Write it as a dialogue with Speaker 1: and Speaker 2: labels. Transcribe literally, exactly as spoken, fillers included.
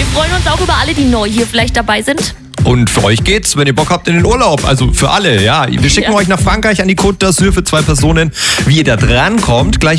Speaker 1: freuen uns auch über alle, die neu hier vielleicht dabei sind.
Speaker 2: Und für euch geht's, wenn ihr Bock habt, in den Urlaub. Also für alle, ja. Wir schicken
Speaker 1: Ja.
Speaker 2: euch nach Frankreich an die Côte d'Azur für zwei Personen. Wie ihr da drankommt, gleich